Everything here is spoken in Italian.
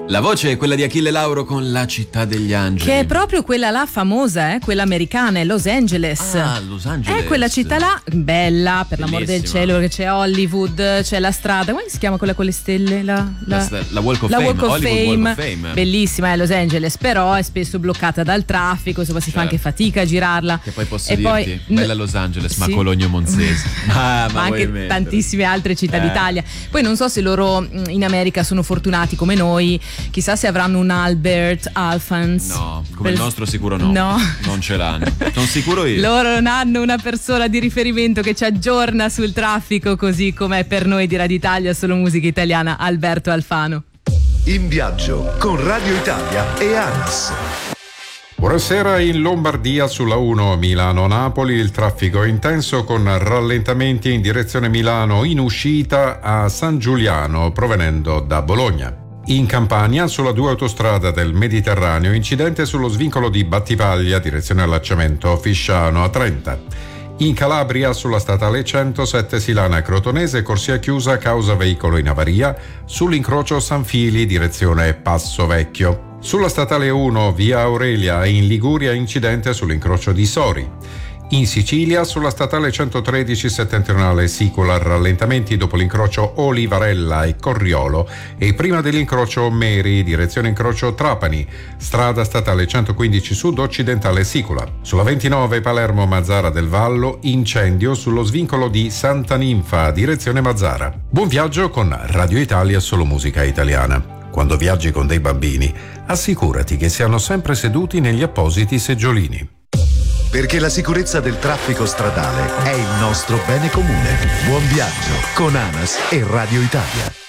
La voce è quella di Achille Lauro con La città degli angeli. Che è proprio quella là famosa, quella americana, è Los Angeles. Ah, Los Angeles. È quella città là, bella, per l'amor del cielo, perché c'è Hollywood, c'è la strada, come si chiama quella con le stelle? La Walk of la Fame. Walk of Hollywood Fame. Walk of Fame. Bellissima, Los Angeles, però è spesso bloccata dal traffico, insomma si fa anche fatica a girarla. Che poi posso e dirti, poi, bella Los Angeles, sì. ma Cologno Monzese. Ma anche tantissime altre città d'Italia. Poi non so se loro in America sono fortunati come noi, chissà se avranno un Albert Alphans. No, come il nostro sicuro no. Non ce l'hanno. Sono sicuro io. Loro non hanno una persona di riferimento che ci aggiorna sul traffico, così come per noi di Radio Italia solo musica italiana, Alberto Alfano. In viaggio con Radio Italia e ANAS. Buonasera. In Lombardia sulla 1 Milano-Napoli il traffico è intenso con rallentamenti in direzione Milano in uscita a San Giuliano provenendo da Bologna. In Campania sulla 2 autostrada del Mediterraneo incidente sullo svincolo di Battivaglia direzione allacciamento Fisciano a 30. In Calabria sulla statale 107 Silana Crotonese corsia chiusa a causa veicolo in avaria sull'incrocio San Fili direzione Passo Vecchio. Sulla statale 1 via Aurelia in Liguria incidente sull'incrocio di Sori. In Sicilia sulla statale 113 settentrionale Sicola rallentamenti dopo l'incrocio Olivarella e Corriolo e prima dell'incrocio Meri direzione incrocio Trapani, strada statale 115 sud occidentale Sicola. Sulla 29 Palermo Mazzara del Vallo incendio sullo svincolo di Santa Ninfa direzione Mazzara. Buon viaggio con Radio Italia solo musica italiana. Quando viaggi con dei bambini, assicurati che siano sempre seduti negli appositi seggiolini. Perché la sicurezza del traffico stradale è il nostro bene comune. Buon viaggio con ANAS e Radio Italia.